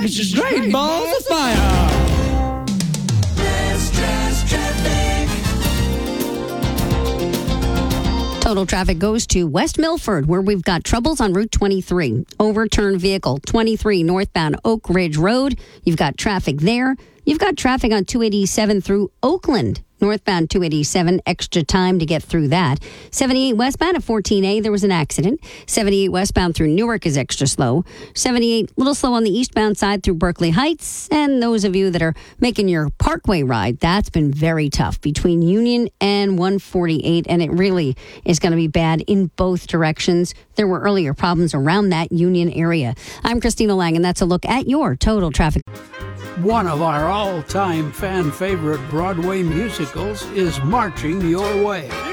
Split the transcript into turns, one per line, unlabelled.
This is Great Balls of Fire.
Total traffic goes to West Milford, where we've got troubles on Route 23. Overturned vehicle 23 northbound Oak Ridge Road. You've got traffic there. You've got traffic on 287 through Oakland. Northbound 287, extra time to get through that. 78 westbound at 14A, there was an accident. 78 westbound through Newark is extra slow. 78, a little slow on the eastbound side through Berkeley Heights. And those of you that are making your Parkway ride, that's been very tough between Union and 148. And it really is going to be bad in both directions. There were earlier problems around that Union area. I'm Christina Lang, and that's a look at your total traffic.
One of our all-time fan favorite Broadway musicals is marching your way.